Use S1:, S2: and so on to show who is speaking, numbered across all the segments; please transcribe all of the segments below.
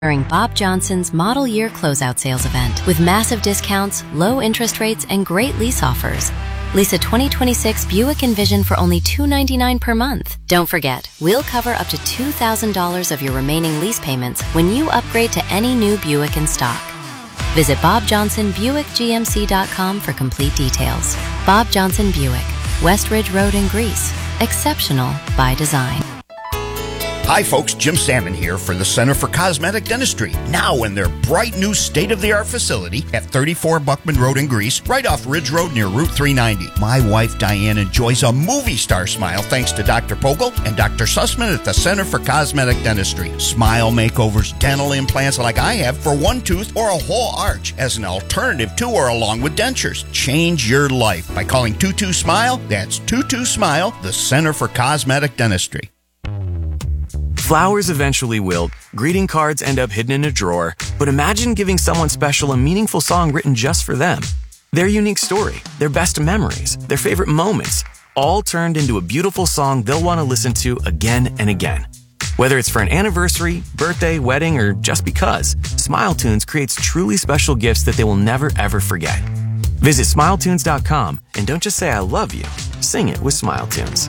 S1: during Bob Johnson's Model Year Closeout Sales event with massive discounts, low interest rates, and great lease offers. Lease a 2026 Buick Envision for only $299 per month. Don't forget, we'll cover up to $2,000 of your remaining lease payments when you upgrade to any new Buick in stock. Visit BobJohnsonBuickGMC.com for complete details. Bob Johnson Buick, West Ridge Road in Greece. Exceptional by design.
S2: Hi folks, Jim Salmon here for the Center for Cosmetic Dentistry. Now in their bright new state-of-the-art facility at 34 Buckman Road in Greece, right off Ridge Road near Route 390. My wife Diane enjoys a movie star smile thanks to Dr. Pogel and Dr. Sussman at the Center for Cosmetic Dentistry. Smile makeovers, dental implants like I have for one tooth or a whole arch as an alternative to or along with dentures. Change your life by calling 22-SMILE. That's 22-SMILE, the Center for Cosmetic Dentistry.
S3: Flowers eventually wilt, greeting cards end up hidden in a drawer, but imagine giving someone special a meaningful song written just for them. Their unique story, their best memories, their favorite moments, all turned into a beautiful song they'll want to listen to again and again. Whether it's for an anniversary, birthday, wedding, or just because, SmileTunes creates truly special gifts that they will never ever forget. Visit SmileTunes.com and don't just say I love you, sing it with SmileTunes.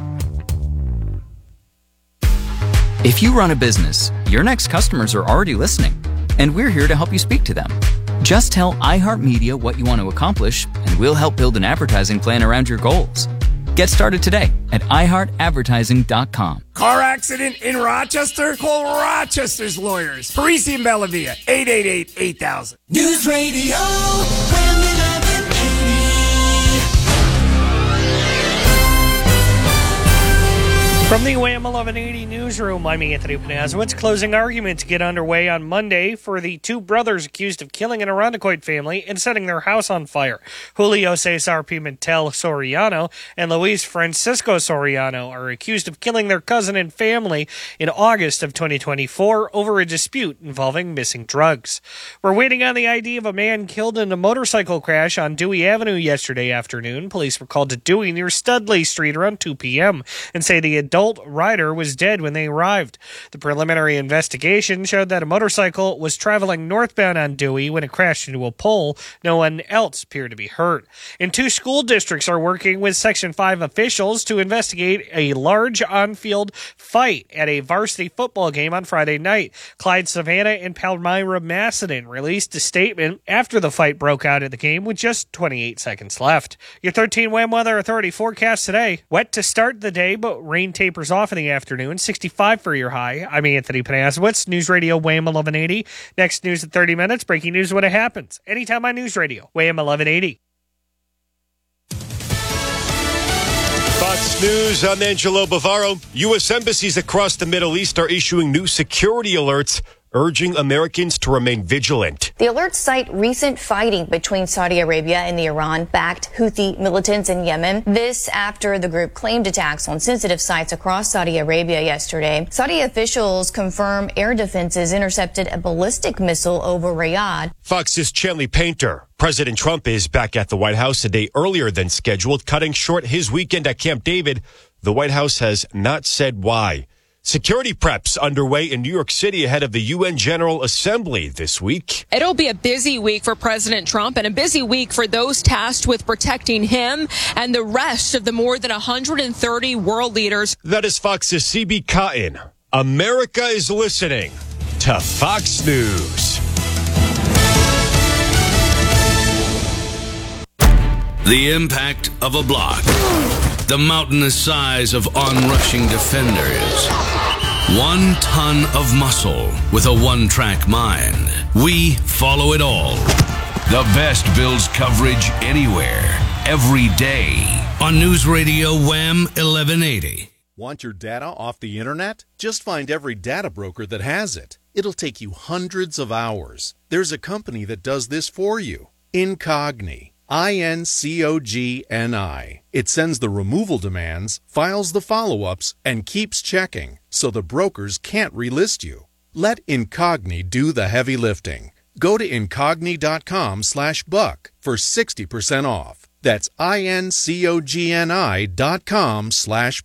S4: If you run a business, your next customers are already listening, and we're here to help you speak to them. Just tell iHeartMedia what you want to accomplish, and we'll help build an advertising plan around your goals. Get started today at iHeartAdvertising.com.
S5: Car accident in Rochester? Call Rochester's lawyers. Parisi and Bellavia, 888-8000.
S6: News Radio, Wham 1180.
S7: From the Wham 1180 newsroom, I'm Anthony Panazowitz. Closing arguments get underway on Monday for the two brothers accused of killing an Irondequoit family and setting their house on fire. Julio Cesar Pimentel Soriano and Luis Francisco Soriano are accused of killing their cousin and family in August of 2024 over a dispute involving missing drugs. We're waiting on the ID of a man killed in a motorcycle crash on Dewey Avenue yesterday afternoon. Police were called to Dewey near Studley Street around 2 p.m. and say the adult rider was dead when they arrived. The preliminary investigation showed that a motorcycle was traveling northbound on Dewey when it crashed into a pole. No one else appeared to be hurt. And two school districts are working with Section 5 officials to investigate a large on-field fight at a varsity football game on Friday night. Clyde Savannah and Palmyra Macedon released a statement after the fight broke out at the game with just 28 seconds left. Your 13 Wham Weather Authority forecast today. Wet to start the day, but rain tapers off in the afternoon. 65 for your high. I'm Anthony Panazowitz, News Radio Wham 1180. Next news at 30 minutes. Breaking news when it happens. Anytime on News Radio Wham 1180.
S8: Fox News, I'm Angelo Bavaro. U.S. embassies across the Middle East are issuing new security alerts, urging Americans to remain vigilant.
S9: The alerts cite recent fighting between Saudi Arabia and the Iran-backed Houthi militants in Yemen. This after the group claimed attacks on sensitive sites across Saudi Arabia yesterday. Saudi officials confirm air defenses intercepted a ballistic missile over Riyadh.
S8: Fox's Chanley Painter. President Trump is back at the White House a day earlier than scheduled, cutting short his weekend at Camp David. The White House has not said why. Security preps underway in New York City ahead of the UN General Assembly this week.
S10: It'll be a busy week for President Trump and a busy week for those tasked with protecting him and the rest of the more than 130 world leaders.
S8: That is Fox's CB Cotton. America is listening to Fox News.
S11: The impact of a block. The mountainous size of onrushing defenders. 1 ton of muscle with a one-track mind. We follow it all. The best Bills coverage anywhere, every day. On News Radio Wham 1180.
S12: Want your data off the internet? Just find every data broker that has it. It'll take you hundreds of hours. There's a company that does this for you. Incogni. INCOGNI. It sends the removal demands, files the follow-ups, and keeps checking, so the brokers can't relist you. Let Incogni do the heavy lifting. Go to incogni.com/buck for 60% off. That's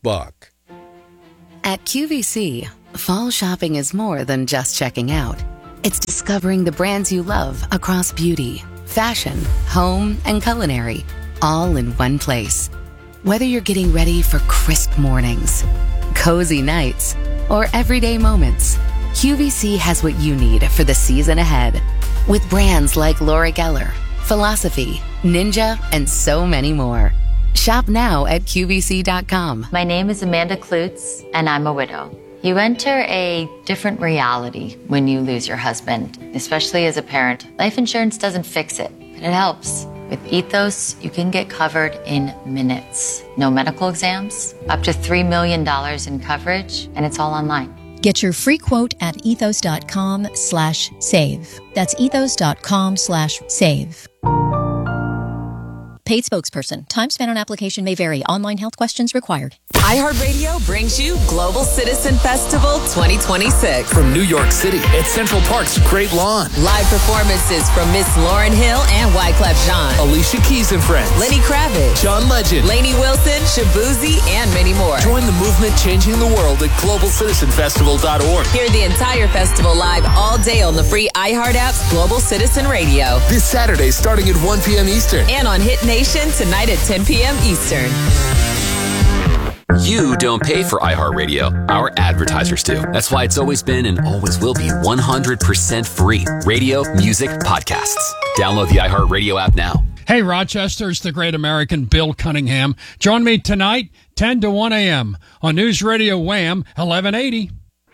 S12: INCOGNI.com/buck.
S13: At QVC, fall shopping is more than just checking out. It's discovering the brands you love across beauty, fashion, home, and culinary, all in one place. Whether you're getting ready for crisp mornings, cozy nights, or everyday moments, QVC has what you need for the season ahead. With brands like Laura Geller, Philosophy, Ninja, and so many more. Shop now at QVC.com.
S14: My name is Amanda Klutz, and I'm a widow. You enter a different reality when you lose your husband, especially as a parent. Life insurance doesn't fix it, but it helps. With Ethos, you can get covered in minutes. No medical exams, up to $3 million in coverage, and it's all online.
S15: Get your free quote at ethos.com/save. That's ethos.com/save. Paid spokesperson. Time spent on application may vary. Online health questions required.
S16: iHeartRadio brings you Global Citizen Festival 2026.
S17: From New York City at Central Park's Great Lawn.
S16: Live performances from Miss Lauryn Hill and Wyclef Jean.
S17: Alicia Keys and Friends.
S16: Lenny Kravitz.
S17: John Legend.
S16: Lainey Wilson, Shabuzi, and many more.
S17: Join the movement changing the world at globalcitizenfestival.org.
S16: Hear the entire festival live all day on the free iHeart app's Global Citizen Radio.
S17: This Saturday starting at 1 p.m. Eastern.
S16: And on Hit Nation tonight at 10 p.m. Eastern.
S18: You don't pay for iHeartRadio. Our advertisers do. That's why it's always been and always will be 100% free. Radio, music, podcasts. Download the iHeartRadio app now.
S19: Hey, Rochester, it's the great American Bill Cunningham. Join me tonight, 10 to 1 a.m. on News Radio Wham 1180.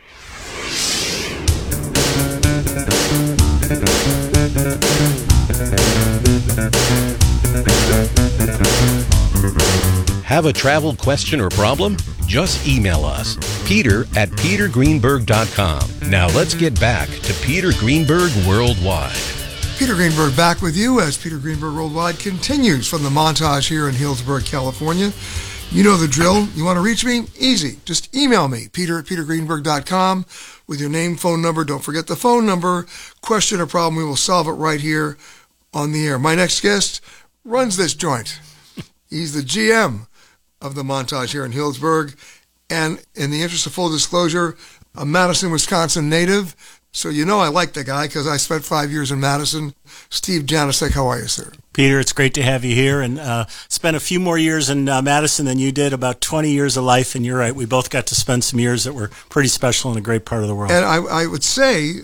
S20: Have a travel question or problem? Just email us, peter@petergreenberg.com. Now let's get back to Peter Greenberg Worldwide.
S21: Peter Greenberg back with you as Peter Greenberg Worldwide continues from the Montage here in Healdsburg, California. You know the drill. You want to reach me? Easy. Just email me, peter@petergreenberg.com with your name, phone number. Don't forget the phone number. Question or problem, we will solve it right here on the air. My next guest runs this joint. He's the GM of the Montage here in Healdsburg. And in the interest of full disclosure, a Madison, Wisconsin native. So you know I like the guy because I spent 5 years in Madison. Steve Janicek, how are you, sir?
S22: Peter, it's great to have you here, and spent a few more years in Madison than you did, about 20 years of life, and you're right, we both got to spend some years that were pretty special in a great part of the world.
S21: And I would say,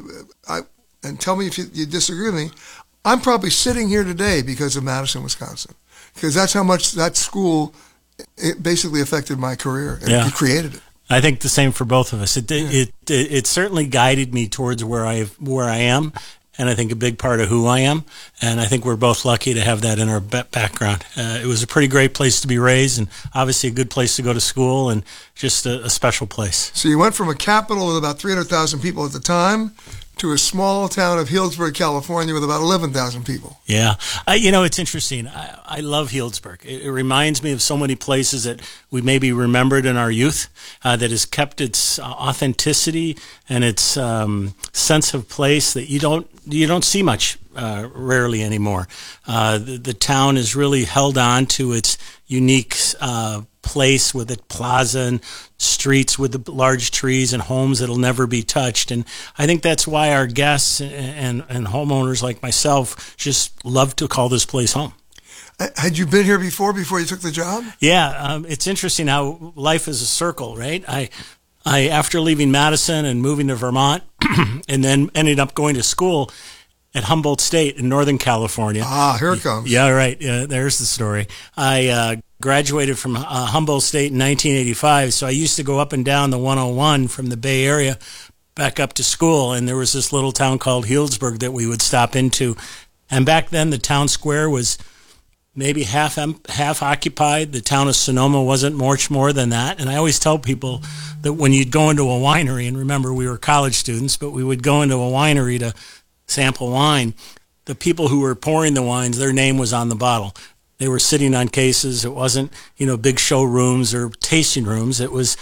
S21: and tell me if you disagree with me, I'm probably sitting here today because of Madison, Wisconsin, because that's how much that school it basically affected my career, and you created it.
S22: I think the same for both of us. It certainly guided me towards where I am, and I think a big part of who I am. And I think we're both lucky to have that in our background. It was a pretty great place to be raised, and obviously a good place to go to school, and just a special place.
S21: So you went from a capital with about 300,000 people at the time to a small town of Healdsburg, California, with about 11,000 people.
S22: Yeah. It's interesting. I love Healdsburg. It reminds me of so many places that we maybe remembered in our youth that has kept its authenticity and its sense of place that you don't see much rarely anymore. The town has really held on to its unique place with its plaza and streets with the large trees and homes that'll never be touched. And I think that's why our guests and homeowners like myself just love to call this place home.
S21: Had you been here before you took the job?
S22: Yeah, it's interesting how life is a circle, right? I after leaving Madison and moving to Vermont and then ended up going to school at Humboldt State in Northern California.
S21: Ah, here it comes.
S22: Yeah, right. Yeah, there's the story. I graduated from Humboldt State in 1985, so I used to go up and down the 101 from the Bay Area back up to school, and there was this little town called Healdsburg that we would stop into. And back then, the town square was maybe half occupied. The town of Sonoma wasn't much more than that. And I always tell people that when you'd go into a winery, and remember we were college students, but we would go into a winery to sample wine, the people who were pouring the wines, their name was on the bottle. They were sitting on cases. It wasn't, big showrooms or tasting rooms. It was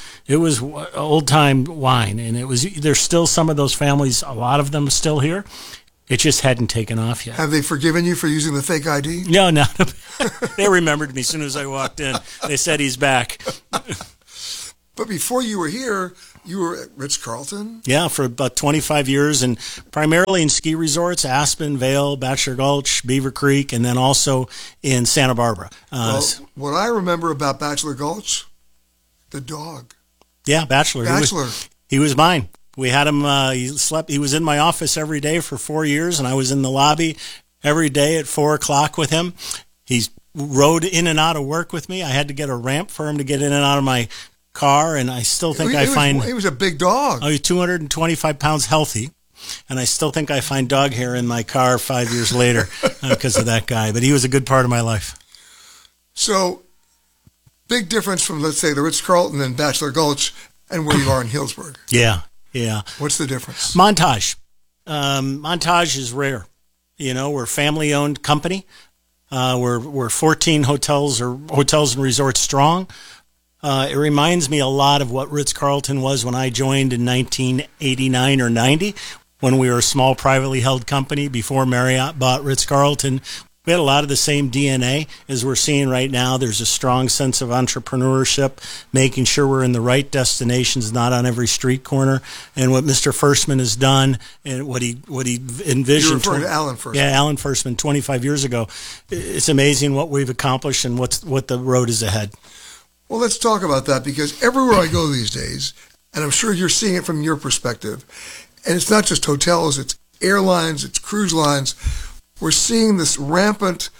S22: old time wine, and there's still some of those families. A lot of them still here. It just hadn't taken off yet.
S21: Have they forgiven you for using the fake ID?
S22: No. They remembered me as soon as I walked in. They said he's back.
S21: But before you were here, You were at Ritz-Carlton?
S22: Yeah, for about 25 years, and primarily in ski resorts, Aspen, Vail, Bachelor Gulch, Beaver Creek, and then also in Santa Barbara.
S21: Well, what I remember about Bachelor Gulch, the dog.
S22: Yeah, Bachelor.
S21: Bachelor.
S22: He was mine. We had him, he was in my office every day for 4 years, and I was in the lobby every day at 4 o'clock with him. He rode in and out of work with me. I had to get a ramp for him to get in and out of my car, and I still think
S21: he was a big dog.
S22: Oh, he's 225 pounds healthy, and I still think I find dog hair in my car 5 years later because of that guy. But he was a good part of my life.
S21: So, big difference from, let's say, the Ritz-Carlton and Bachelor Gulch and where you are in Healdsburg.
S22: Yeah.
S21: What's the difference?
S22: Montage. Montage is rare. You know, we're a family-owned company. We're 14 hotels and resorts strong. It reminds me a lot of what Ritz-Carlton was when I joined in 1989 or 90, when we were a small privately held company before Marriott bought Ritz-Carlton. We had a lot of the same DNA as we're seeing right now. There's a strong sense of entrepreneurship, making sure we're in the right destinations, not on every street corner. And what Mr. Firstman has done and what he envisioned.
S21: You're referring to Alan Firstman.
S22: Yeah, Alan Firstman 25 years ago. It's amazing what we've accomplished and what the road is ahead.
S21: Well, let's talk about that, because everywhere I go these days, and I'm sure you're seeing it from your perspective, and it's not just hotels, it's airlines, it's cruise lines, we're seeing this rampant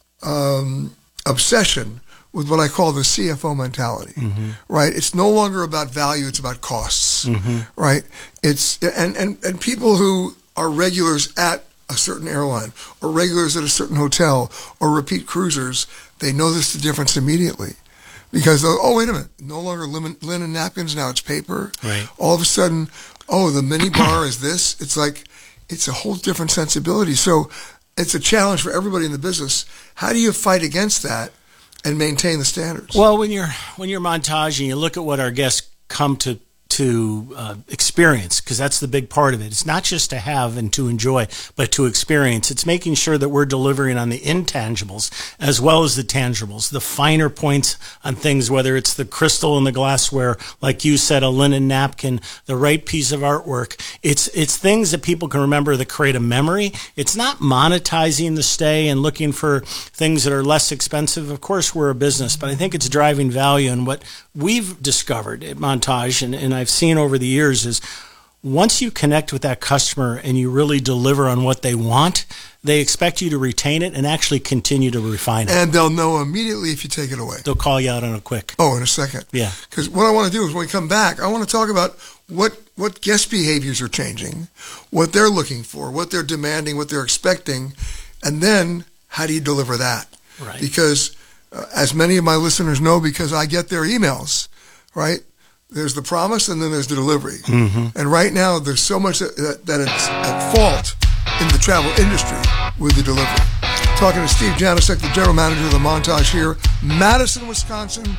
S21: obsession with what I call the CFO mentality, right? It's no longer about value, it's about costs, right? It's and people who are regulars at a certain airline or regulars at a certain hotel or repeat cruisers, they notice the difference immediately. Because, oh, wait a minute, no longer linen napkins, now it's paper.
S22: Right.
S21: All of a sudden, oh, the mini bar is this. It's like, it's a whole different sensibility. So it's a challenge for everybody in the business. How do you fight against that and maintain the standards?
S22: Well, when you're montaging, you look at what our guests come to experience, because that's the big part of it. It's not just to have and to enjoy, but to experience. It's making sure that we're delivering on the intangibles as well as the tangibles, the finer points on things, whether it's the crystal in the glassware, like you said, a linen napkin, the right piece of artwork. It's things that people can remember that create a memory. It's not monetizing the stay and looking for things that are less expensive. Of course, we're a business, but I think it's driving value. And what we've discovered at Montage, and I've seen over the years, is once you connect with that customer and you really deliver on what they want, they expect you to retain it and actually continue to refine it.
S21: And they'll know immediately if you take it away.
S22: They'll call you out on it quick.
S21: Oh, in a second.
S22: Yeah.
S21: Because what I want to do is when we come back, I want to talk about what guest behaviors are changing, what they're looking for, what they're demanding, what they're expecting, and then how do you deliver that?
S22: Right.
S21: Because as many of my listeners know, because I get their emails, right? There's the promise and then there's the delivery. And right now there's so much that it's at fault in the travel industry with the delivery. Talking to Steve Janicek, the general manager of the Montage here, Madison, Wisconsin.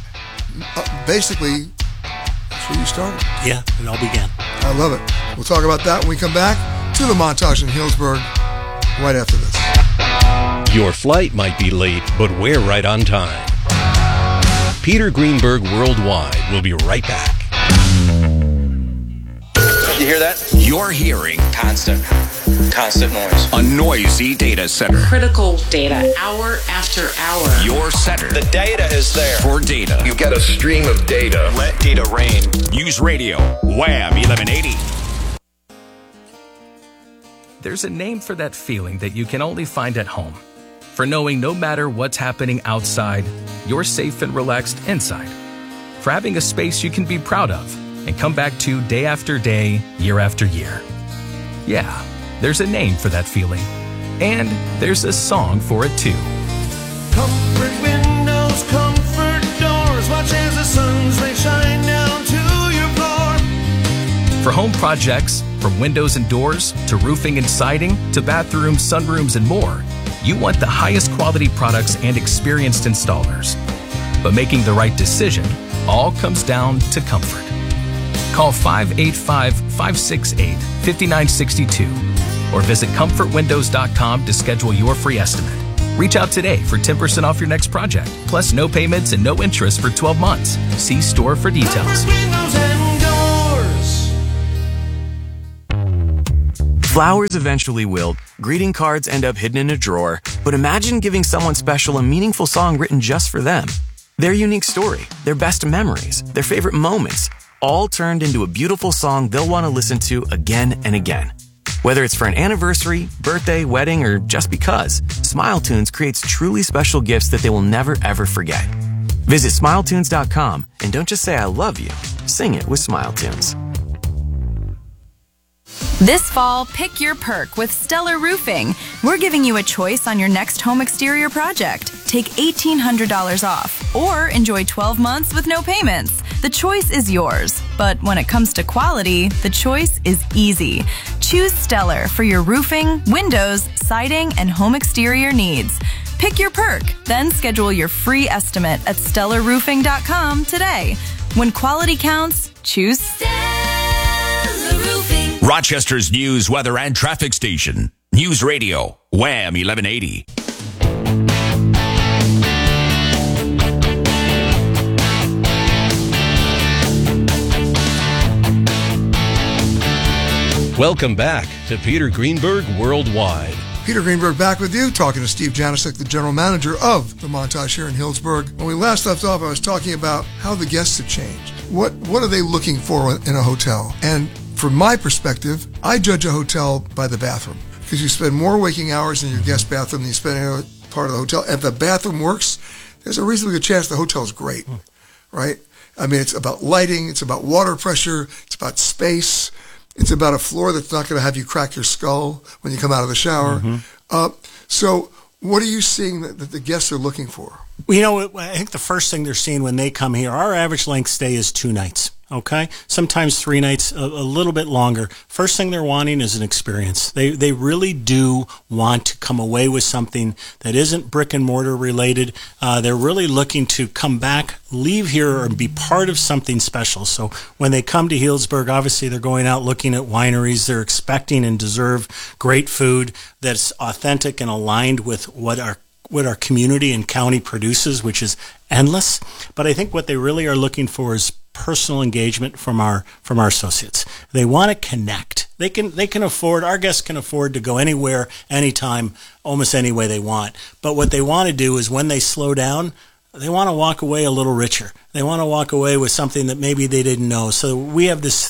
S21: Basically, that's where you started.
S22: Yeah, it all began.
S21: I love it. We'll talk about that when we come back to the Montage in Healdsburg right after this.
S20: Your flight might be late, but we're right on time. Peter Greenberg Worldwide will be right back.
S1: You hear that? You're hearing constant noise. A noisy data center.
S2: Critical data, hour after hour.
S1: Your center. The data is there. For data.
S17: You get a stream of data.
S1: Let data rain. Use radio. Wham 1180.
S23: There's a name for that feeling that you can only find at home. For knowing no matter what's happening outside, you're safe and relaxed inside. For having a space you can be proud of and come back to day after day, year after year. Yeah, there's a name for that feeling. And there's a song for it too.
S6: Comfort windows, comfort doors. Watch as the sun's rays shine down to your floor.
S23: For home projects, from windows and doors to roofing and siding to bathrooms, sunrooms, and more, you want the highest quality products and experienced installers. But making the right decision all comes down to comfort. Call 585-568-5962 or visit comfortwindows.com to schedule your free estimate. Reach out today for 10% off your next project, plus no payments and no interest for 12 months. See store for details.
S6: Windows and doors.
S3: Flowers eventually wilt, greeting cards end up hidden in a drawer, but imagine giving someone special a meaningful song written just for them. Their unique story, their best memories, their favorite moments, all turned into a beautiful song they'll want to listen to again and again. Whether it's for an anniversary, birthday, wedding, or just because, SmileTunes creates truly special gifts that they will never ever forget. Visit SmileTunes.com and don't just say I love you, sing it with SmileTunes.
S4: This fall, pick your perk with Stellar Roofing. We're giving you a choice on your next home exterior project. Take $1,800 off or enjoy 12 months with no payments. The choice is yours. But when it comes to quality, the choice is easy. Choose Stellar for your roofing, windows, siding, and home exterior needs. Pick your perk, then schedule your free estimate at StellarRoofing.com today. When quality counts, choose Stellar Roofing.
S1: Rochester's news, weather, and traffic station. News Radio, Wham 1180.
S20: Welcome back to Peter Greenberg Worldwide.
S21: Peter Greenberg back with you, talking to Steve Janicek, the general manager of the Montage here in Healdsburg. When we last left off, I was talking about how the guests have changed. What are they looking for in a hotel? And from my perspective, I judge a hotel by the bathroom, because you spend more waking hours in your guest bathroom than you spend in any other part of the hotel. If the bathroom works, there's a reasonably good chance the hotel's great, right? I mean, it's about lighting, it's about water pressure, it's about space. It's about a floor that's not going to have you crack your skull when you come out of the shower. So what are you seeing that the guests are looking for?
S22: Well, you know, I think the first thing they're seeing when they come here, our average length stay is 2 nights. Okay, sometimes 3 nights, a little bit longer. First thing they're wanting is an experience. They really do want to come away with something that isn't brick and mortar related. They're really looking to come back, leave here, and be part of something special. So when they come to Healdsburg, obviously they're going out looking at wineries. They're expecting and deserve great food that's authentic and aligned with what our community and county produces, which is endless. But I think what they really are looking for is personal engagement from our associates. They want to connect. They can afford, our guests can afford to go anywhere, anytime, almost any way they want. But what they want to do is when they slow down, they want to walk away a little richer. They want to walk away with something that maybe they didn't know. So we have this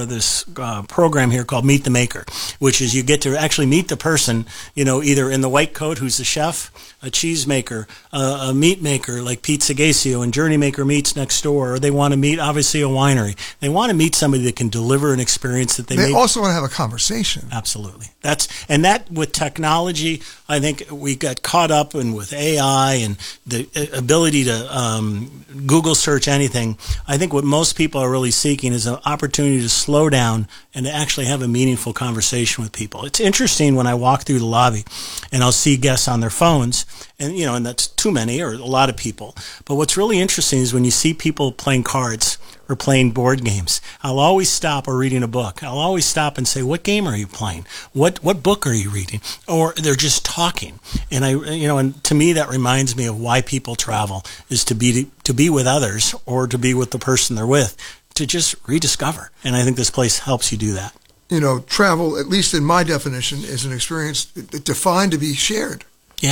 S22: program here called Meet the Maker, which is you get to actually meet the person, you know, either in the white coat who's the chef, a cheese maker, a meat maker like Pete Sagacio and Journey Maker Meats next door, or they want to meet, obviously, a winery. They want to meet somebody that can deliver an experience that
S21: they also want to have a conversation.
S22: Absolutely. That with technology, I think we got caught up with AI and the ability to Google search anything. I think what most people are really seeking is an opportunity to slow down and to actually have a meaningful conversation with people. It's interesting when I walk through the lobby and I'll see guests on their phones, and you know, and that's too many or a lot of people. But what's really interesting is when you see people playing cards or playing board games. I'll always stop, or reading a book. I'll always stop and say, "What game are you playing? What book are you reading?" Or they're just talking. And and to me that reminds me of why people travel, is to be with others, or to be with the person they're with, to just rediscover. And I think this place helps you do that.
S21: You know, travel, at least in my definition, is an experience defined to be shared.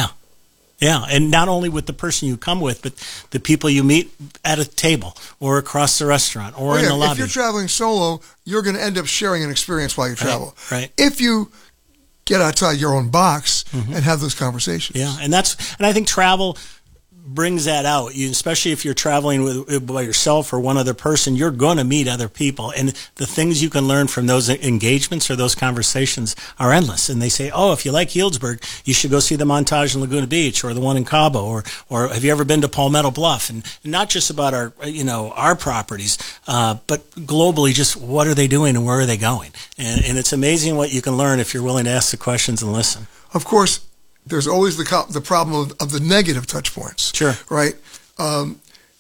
S22: Yeah, and not only with the person you come with, but the people you meet at a table or across the restaurant or in the lobby.
S21: If you're traveling solo, you're going to end up sharing an experience while you travel.
S22: Right.
S21: If you get outside your own box and have those conversations.
S22: Yeah, and I think travel brings that out. Especially if you're traveling by yourself or one other person, you're going to meet other people, and the things you can learn from those engagements or those conversations are endless. And they say, "Oh, if you like Healdsburg, you should go see the Montage in Laguna Beach, or the one in Cabo, or have you ever been to Palmetto Bluff?" And not just about our properties, but globally, just what are they doing and where are they going? And it's amazing what you can learn if you're willing to ask the questions and listen.
S21: Of course, there's always the problem of the negative touch points.
S22: Sure.
S21: Right? I'm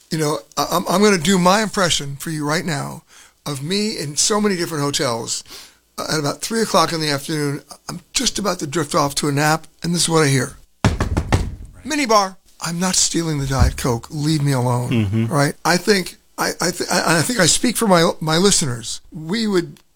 S21: going to do my impression for you right now of me in so many different hotels. At about 3 o'clock in the afternoon, I'm just about to drift off to a nap, and this is what I hear. Right. Minibar. I'm not stealing the Diet Coke. Leave me alone. Right? I think I speak for my listeners. We would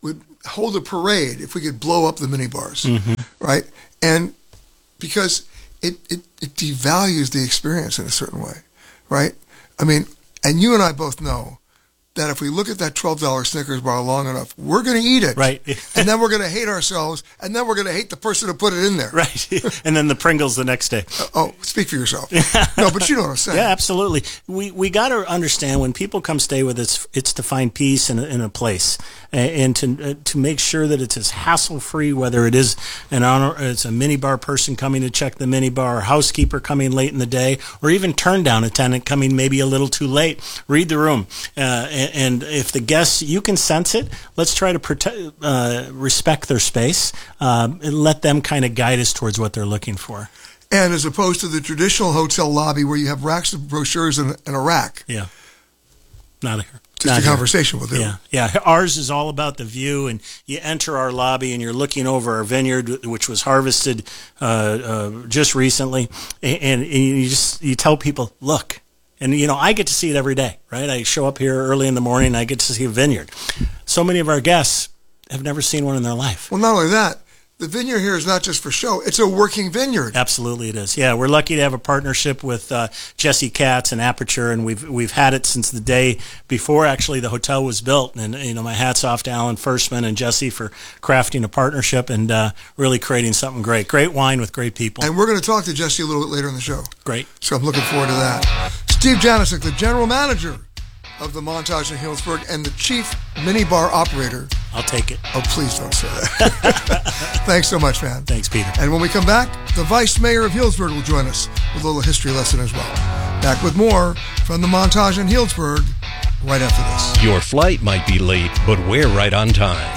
S21: hold a parade if we could blow up the mini bars, right? And because it devalues the experience in a certain way, right? I mean, and you and I both know that if we look at that $12 Snickers bar long enough, we're going to eat it.
S22: Right.
S21: And then we're going to hate ourselves, and then we're going to hate the person who put it in there.
S22: Right. And then the Pringles the next day.
S21: Speak for yourself. No, but you know what I'm saying.
S22: Yeah, absolutely. We got to understand when people come stay with us, it's to find peace in a place and to make sure that it's as hassle-free, whether it is it's a minibar person coming to check the minibar, or housekeeper coming late in the day, or even turn-down attendant coming maybe a little too late. Read the room. And if the guests, you can sense it, let's try to respect their space and let them kind of guide us towards what they're looking for.
S21: And as opposed to the traditional hotel lobby where you have racks of brochures and a rack.
S22: Yeah. Not here.
S21: Just a conversation with them.
S22: Yeah. Ours is all about the view, and you enter our lobby and you're looking over our vineyard, which was harvested just recently, and you tell people, look. And, I get to see it every day, right? I show up here early in the morning and I get to see a vineyard. So many of our guests have never seen one in their life.
S21: Well, not only that, the vineyard here is not just for show. It's a working vineyard.
S22: Absolutely it is. Yeah, we're lucky to have a partnership with Jesse Katz and Aperture, and we've had it since the day before actually the hotel was built. And, my hat's off to Alan Firstman and Jesse for crafting a partnership and really creating something great. Great wine with great people.
S21: And we're going to talk to Jesse a little bit later in the show.
S22: Great.
S21: So I'm looking forward to that. Steve Janisic, the general manager of the Montage in Healdsburg and the chief minibar operator.
S22: I'll take it.
S21: Oh, please don't say that. Thanks so much, man.
S22: Thanks, Peter.
S21: And when we come back, the vice mayor of Healdsburg will join us with a little history lesson as well. Back with more from the Montage in Healdsburg right after this.
S20: Your flight might be late, but we're right on time.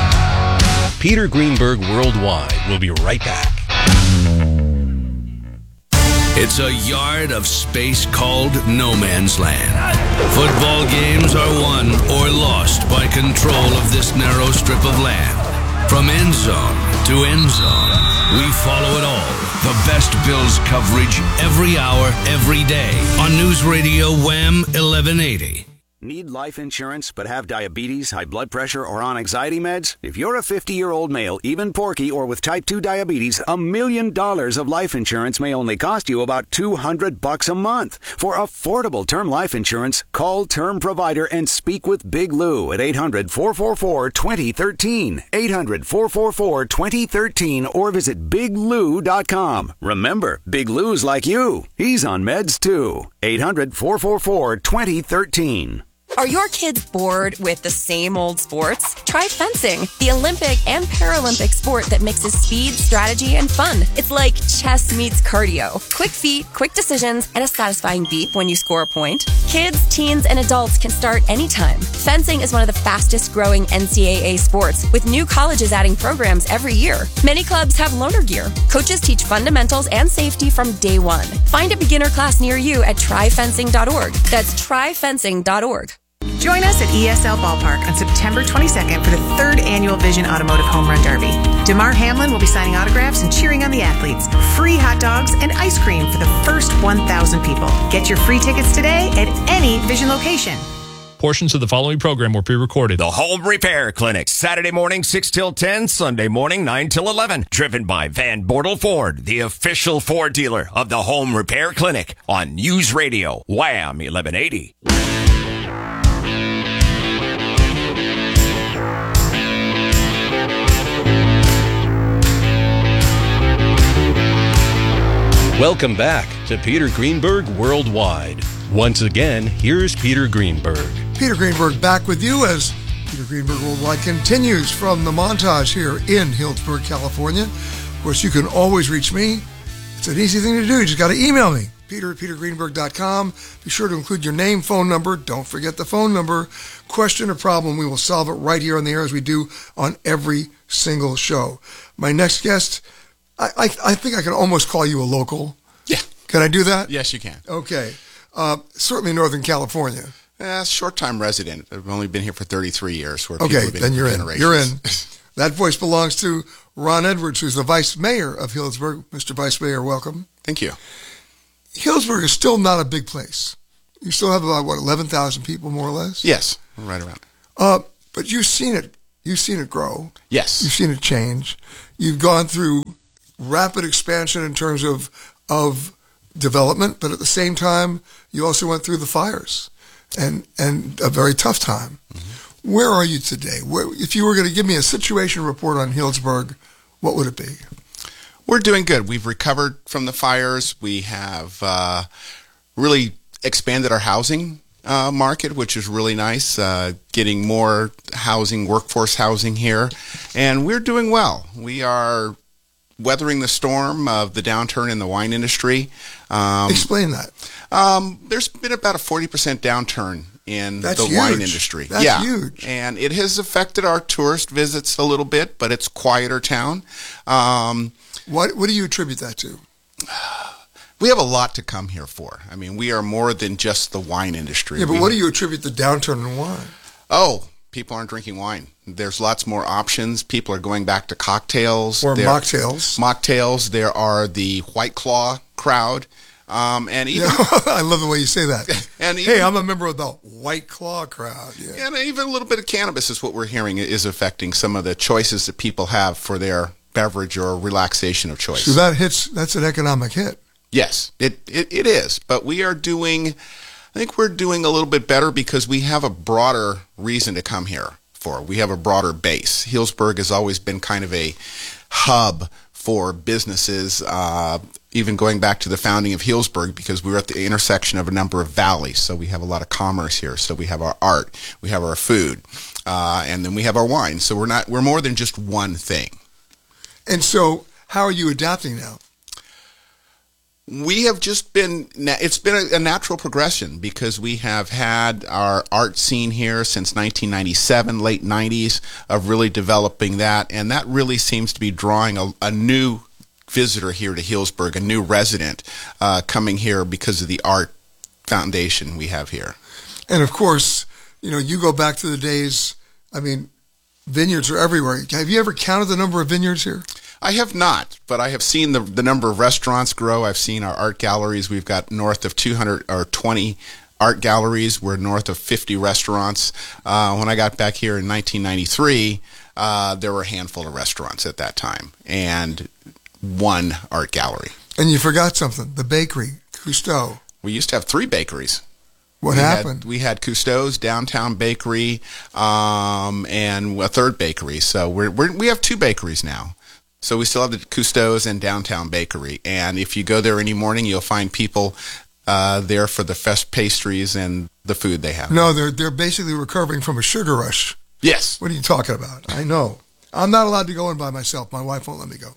S20: Peter Greenberg Worldwide will be right back.
S11: It's a yard of space called no man's land. Football games are won or lost by control of this narrow strip of land. From end zone to end zone, we follow it all. The best Bills coverage every hour, every day on News Radio Wham 1180.
S5: Need life insurance but have diabetes, high blood pressure, or on anxiety meds? If you're a 50-year-old male, even porky, or with type 2 diabetes, $1 million of life insurance may only cost you about $200 a month. For affordable term life insurance, call Term Provider and speak with Big Lou at 800-444-2013. 800-444-2013 or visit biglou.com. Remember, Big Lou's like you. He's on meds too. 800-444-2013.
S7: Are your kids bored with the same old sports? Try fencing, the Olympic and Paralympic sport that mixes speed, strategy, and fun. It's like chess meets cardio. Quick feet, quick decisions, and a satisfying beat when you score a point. Kids, teens, and adults can start anytime. Fencing is one of the fastest growing NCAA sports, with new colleges adding programs every year. Many clubs have loaner gear. Coaches teach fundamentals and safety from day one. Find a beginner class near you at tryfencing.org. That's tryfencing.org.
S9: Join us at ESL Ballpark on September 22nd for the 3rd Annual Vision Automotive Home Run Derby. DeMar Hamlin will be signing autographs and cheering on the athletes. Free hot dogs and ice cream for the first 1,000 people. Get your free tickets today at any Vision location.
S24: Portions of the following program were pre-recorded.
S1: The Home Repair Clinic, Saturday morning 6 till 10, Sunday morning 9 till 11. Driven by Van Bortle Ford, the official Ford dealer of the Home Repair Clinic on News Radio, Wham 1180.
S20: Welcome back to Peter Greenberg Worldwide. Once again, here's Peter Greenberg.
S21: Peter Greenberg back with you as Peter Greenberg Worldwide continues from the Montage here in Healdsburg, California. Of course, you can always reach me. It's an easy thing to do. You just got to email me, peter@petergreenberg.com. Be sure to include your name, phone number. Don't forget the phone number. Question or problem, we will solve it right here on the air as we do on every single show. My next guest, I think I can almost call you a local.
S25: Yeah.
S21: Can I do that?
S25: Yes, you can.
S21: Okay. Certainly Northern California.
S25: Short-time resident. I've only been here for 33 years. Where
S21: Okay, then you're in. You're in. That voice belongs to Ron Edwards, who's the vice mayor of Healdsburg. Mr. Vice Mayor, welcome.
S25: Thank you.
S21: Healdsburg is still not a big place. You still have about, 11,000 people, more or less?
S25: Yes, right around.
S21: But you've seen it You've seen it grow.
S25: Yes.
S21: You've seen it change. You've gone through rapid expansion in terms of development, but at the same time, you also went through the fires and a very tough time. Mm-hmm. Where are you today? If you were going to give me a situation report on Healdsburg, what would it be?
S25: We're doing good. We've recovered from the fires. We have really expanded our housing market, which is really nice, getting more housing, workforce housing here, and we're doing well. We are weathering the storm of the downturn in the wine industry.
S21: Explain that.
S25: There's been about a 40% downturn in
S21: That's
S25: the
S21: huge.
S25: wine industry.
S21: That's huge.
S25: And it has affected our tourist visits a little bit, but it's a quieter town.
S21: What do you attribute that to?
S25: We have a lot to come here for. I mean, we are more than just the wine industry.
S21: Yeah, but what do you attribute the downturn in wine?
S25: Oh, people aren't drinking wine. There's lots more options. People are going back to cocktails.
S21: Or mocktails.
S25: Mocktails. There are the White Claw crowd. And even,
S21: I love the way you say that.
S25: And even,
S21: hey, I'm a member of the White Claw crowd. Yeah.
S25: And even a little bit of cannabis is what we're hearing is affecting some of the choices that people have for their beverage or relaxation of choice.
S21: So that's an economic hit.
S25: Yes, it is. But I think we're doing a little bit better because we have a broader reason to come here for. We have a broader base. Healdsburg has always been kind of a hub for businesses, even going back to the founding of Healdsburg, because we were at the intersection of a number of valleys. So we have a lot of commerce here. So we have our art, we have our food, and then we have our wine. So we're more than just one thing.
S21: And so how are you adapting now?
S25: We have it's been a natural progression because we have had our art scene here since 1997, late 90s, of really developing that. And that really seems to be drawing a new visitor here to Healdsburg, a new resident coming here because of the art foundation we have here.
S21: And of course, you go back to the days, vineyards are everywhere. Have you ever counted the number of vineyards here?
S25: I have not, but I have seen the number of restaurants grow. I've seen our art galleries. We've got north of 220 art galleries. We're north of 50 restaurants. When I got back here in 1993, there were a handful of restaurants at that time and one art gallery.
S21: And you forgot something, the bakery, Cousteau.
S25: We used to have 3 bakeries.
S21: What happened?
S25: We had Cousteau's Downtown Bakery and a 3rd bakery. So we have 2 bakeries now. So we still have the Cousteau's and Downtown Bakery. And if you go there any morning, you'll find people there for the fresh pastries and the food they have.
S21: No, they're basically recovering from a sugar rush.
S25: Yes.
S21: What are you talking about? I know. I'm not allowed to go in by myself. My wife won't let me go.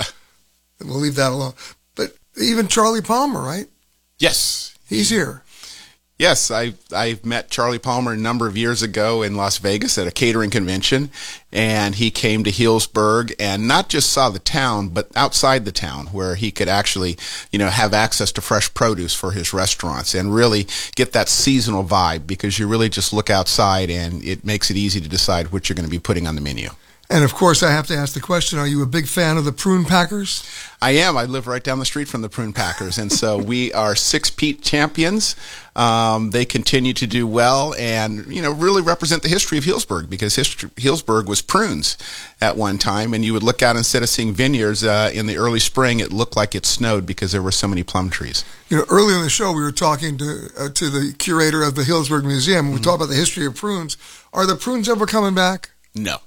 S21: We'll leave that alone. But even Charlie Palmer, right?
S25: Yes.
S21: He's here.
S25: Yes, I met Charlie Palmer a number of years ago in Las Vegas at a catering convention, and he came to Healdsburg and not just saw the town, but outside the town where he could actually, have access to fresh produce for his restaurants and really get that seasonal vibe, because you really just look outside and it makes it easy to decide what you're going to be putting on the menu.
S21: And of course, I have to ask the question, are you a big fan of the Prune Packers?
S25: I am. I live right down the street from the Prune Packers. And so we are 6-peat champions. They continue to do well and, really represent the history of Healdsburg, because Healdsburg was prunes at one time. And you would look out, instead of seeing vineyards in the early spring, it looked like it snowed because there were so many plum trees.
S21: Earlier in the show, we were talking to the curator of the Healdsburg Museum. Mm-hmm. We talked about the history of prunes. Are the prunes ever coming back?
S25: No.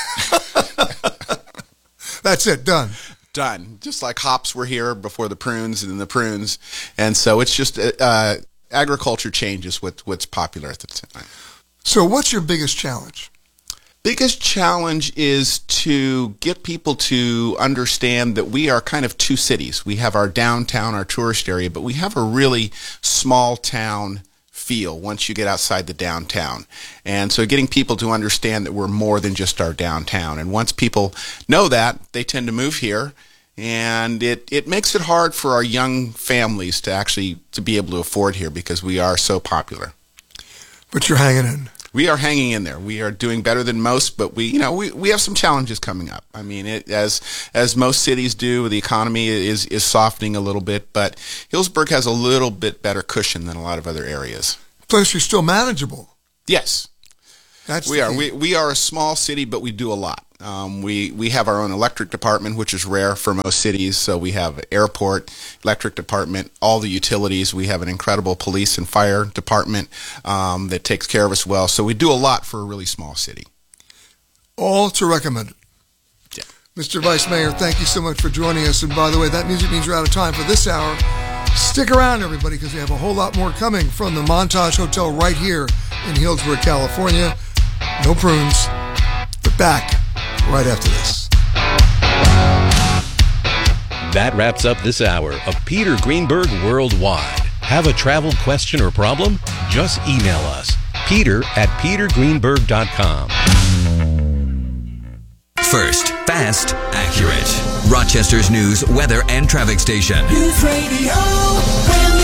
S21: That's it. Done.
S25: Just like hops were here before the prunes and then the prunes. And so it's just agriculture changes what's popular at the time.
S21: So what's your biggest challenge?
S25: Biggest challenge is to get people to understand that we are kind of 2 cities. We have our downtown, our tourist area, but we have a really small town feel once you get outside the downtown. And so getting people to understand that we're more than just our downtown. And once people know that, they tend to move here. And it makes it hard for our young families to be able to afford here, because we are so popular.
S21: But you're hanging in.
S25: We are hanging in there. We are doing better than most, but we have some challenges coming up. As most cities do, the economy is softening a little bit, but Healdsburg has a little bit better cushion than a lot of other areas.
S21: Plus, you're still manageable.
S25: Yes. We are a small city, but we do a lot. We have our own electric department, which is rare for most cities. So we have airport, electric department, all the utilities. We have an incredible police and fire department that takes care of us well. So we do a lot for a really small city.
S21: All to recommend it.
S25: Yeah.
S21: Mr. Vice Mayor, thank you so much for joining us. And by the way, that music means we're out of time for this hour. Stick around, everybody, because we have a whole lot more coming from the Montage Hotel right here in Healdsburg, California. No prunes, but back right after this.
S20: That wraps up this hour of Peter Greenberg Worldwide. Have a travel question or problem? Just email us, peter@petergreenberg.com.
S8: First, fast, accurate. Rochester's news, weather, and traffic station.
S6: News Radio, WHAM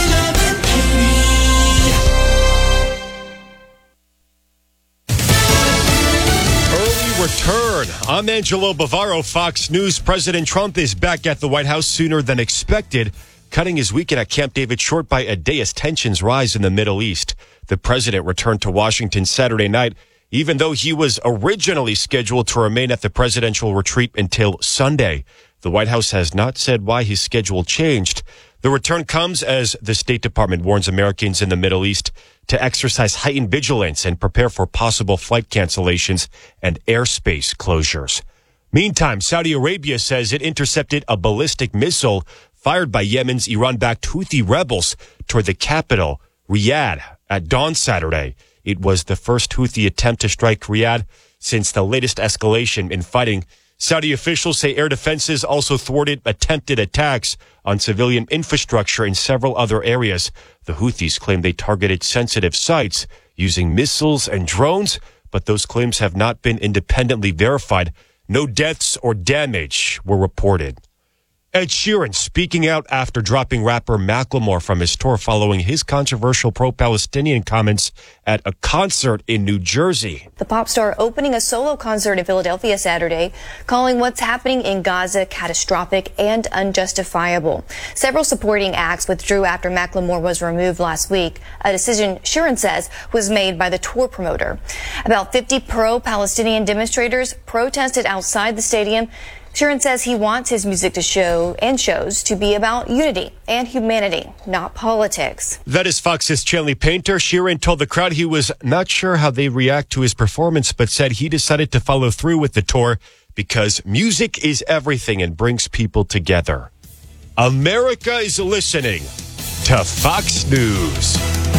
S6: 1180.
S10: Early return. I'm Angelo Bavaro, Fox News. President Trump is back at the White House sooner than expected, cutting his weekend at Camp David short by a day as tensions rise in the Middle East. The president returned to Washington Saturday night, even though he was originally scheduled to remain at the presidential retreat until Sunday. The White House has not said why his schedule changed. The return comes as the State Department warns Americans in the Middle East to exercise heightened vigilance and prepare for possible flight cancellations and airspace closures. Meantime, Saudi Arabia says it intercepted a ballistic missile fired by Yemen's Iran-backed Houthi rebels toward the capital, Riyadh, at dawn Saturday. It was the first Houthi attempt to strike Riyadh since the latest escalation in fighting. Saudi officials say air defenses also thwarted attempted attacks on civilian infrastructure in several other areas. The Houthis claim they targeted sensitive sites using missiles and drones, but those claims have not been independently verified. No deaths or damage were reported. Ed Sheeran speaking out after dropping rapper Macklemore from his tour following his controversial pro-Palestinian comments at a concert in New Jersey.
S12: The pop star opening a solo concert in Philadelphia Saturday, calling what's happening in Gaza catastrophic and unjustifiable. Several supporting acts withdrew after Macklemore was removed last week, a decision Sheeran says was made by the tour promoter. About 50 pro-Palestinian demonstrators protested outside the stadium. Sheeran says he wants his music to shows to be about unity and humanity, not politics.
S10: That is Fox's Chanley Painter. Sheeran told the crowd he was not sure how they react to his performance, but said he decided to follow through with the tour because music is everything and brings people together. America is listening to Fox News.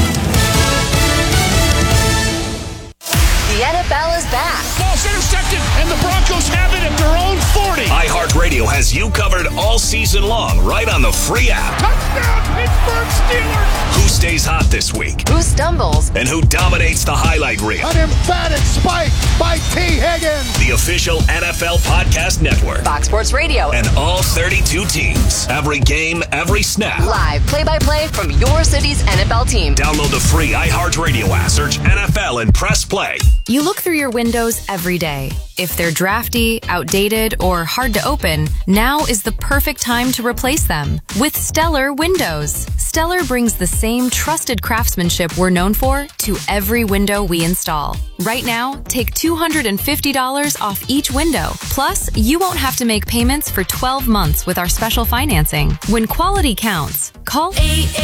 S13: The NFL is back.
S14: Ball's intercepted, and the Broncos have it at their own 40.
S1: iHeartRadio has you covered all season long, right on the free app.
S14: Touchdown, Pittsburgh Steelers.
S1: Who stays hot this week?
S13: Who stumbles?
S1: And who dominates the highlight reel?
S14: An emphatic spike by T. Higgins.
S1: The official NFL podcast network.
S13: Fox Sports Radio.
S1: And all 32 teams. Every game, every snap.
S13: Live play-by-play from your city's NFL team.
S1: Download the free iHeartRadio app. Search NFL and press play.
S4: You look through your windows every day. If they're drafty, outdated, or hard to open, now is the perfect time to replace them with Stellar Windows. Stellar brings the same trusted craftsmanship we're known for to every window we install. Right now, take $250 off each window. Plus, you won't have to make payments for 12 months with our special financing. When quality counts, call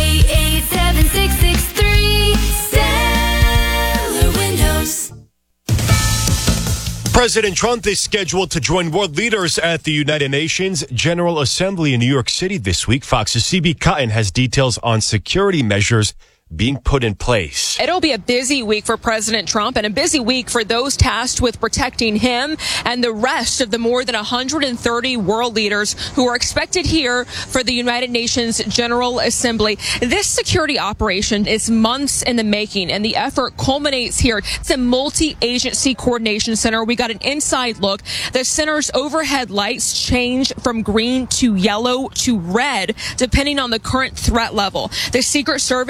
S6: 888-7663 Stellar Windows.
S10: President Trump is scheduled to join world leaders at the United Nations General Assembly in New York City this week. Fox's C.B. Cotton has details on security measures being put in place.
S26: It'll be a busy week for President Trump and a busy week for those tasked with protecting him and the rest of the more than 130 world leaders who are expected here for the United Nations General Assembly. This security operation is months in the making, and the effort culminates here. It's a multi-agency coordination center. We got an inside look. The center's overhead lights change from green to yellow to red, depending on the current threat level. The Secret Service in 20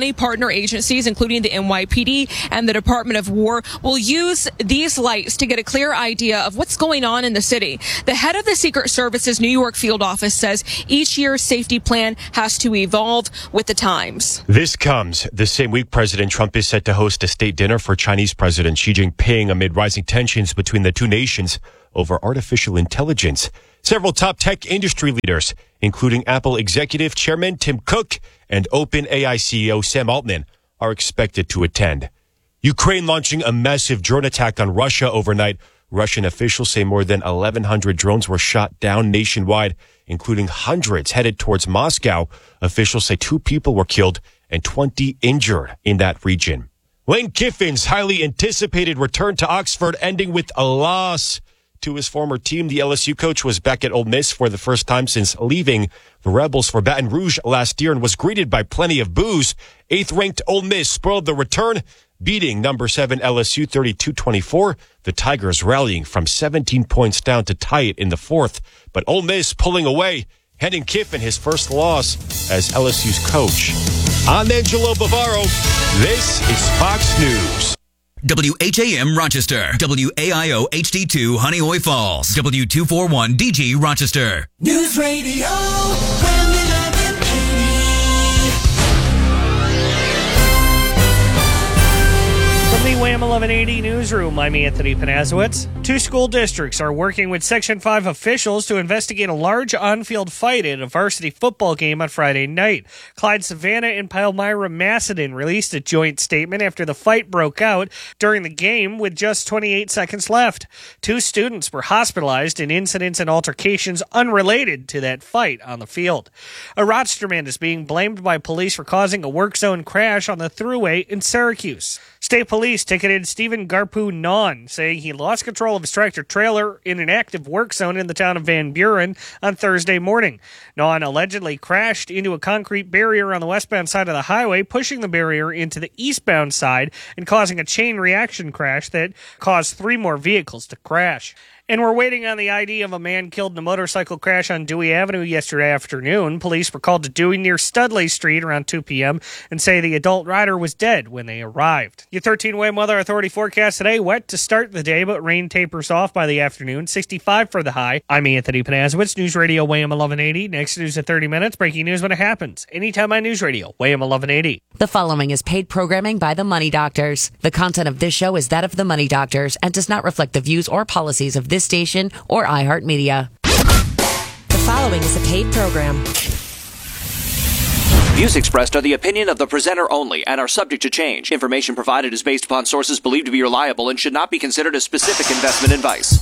S26: county partner agencies, including the NYPD and the Department of War, will use these lights to get a clear idea of what's going on in the city. The head of the Secret Service's New York field office says each year's safety plan has to evolve with the times.
S10: This comes the same week President Trump is set to host a state dinner for Chinese President Xi Jinping amid rising tensions between the two nations over artificial intelligence. Several top tech industry leaders, including Apple executive chairman Tim Cook and OpenAI CEO Sam Altman, are expected to attend. Ukraine launching a massive drone attack on Russia overnight. Russian officials say more than 1,100 drones were shot down nationwide, including hundreds headed towards Moscow. Officials say 2 people were killed and 20 injured in that region. Lane Kiffin's highly anticipated return to Oxford ending with a loss to his former team. The LSU coach was back at Ole Miss for the first time since leaving the Rebels for Baton Rouge last year and was greeted by plenty of boos. 8th-ranked Ole Miss spoiled the return, beating number 7 LSU 32-24. The Tigers rallying from 17 points down to tie it in the 4th. But Ole Miss pulling away, handing Kiffin his first loss as LSU's coach. I'm Angelo Bavaro. This is Fox News.
S8: WHAM Rochester, WAIO HD2 Honeoye Falls, W241 DG Rochester.
S6: News Radio,
S2: From the WHAM 1180 newsroom, I'm Anthony Panazowitz. 2 school districts are working with Section 5 officials to investigate a large on-field fight at a varsity football game on Friday night. Clyde Savannah and Palmyra Macedon released a joint statement after the fight broke out during the game with just 28 seconds left. 2 students were hospitalized in incidents and altercations unrelated to that fight on the field. A Rochester man is being blamed by police for causing a work zone crash on the thruway in Syracuse. State police ticketed Stephen Garpu Non, saying he lost control of his tractor-trailer in an active work zone in the town of Van Buren on Thursday morning. Non allegedly crashed into a concrete barrier on the westbound side of the highway, pushing the barrier into the eastbound side and causing a chain reaction crash that caused 3 more vehicles to crash. And we're waiting on the ID of a man killed in a motorcycle crash on Dewey Avenue yesterday afternoon. Police were called to Dewey near Studley Street around 2 p.m. and say the adult rider was dead when they arrived. Your 13-WHAM Weather Authority forecast today, wet to start the day, but rain tapers off by the afternoon, 65 for the high. I'm Anthony Panazowitz, News Radio WHAM 1180. Next news at 30 minutes, breaking news when it happens. Anytime on News Radio, WHAM 1180.
S15: The following is paid programming by the Money Doctors. The content of this show is that of the Money Doctors and does not reflect the views or policies of this station or iHeartMedia.
S16: The following is a paid program.
S17: Views expressed are the opinion of the presenter only and are subject to change. Information provided is based upon sources believed to be reliable and should not be considered as specific investment advice.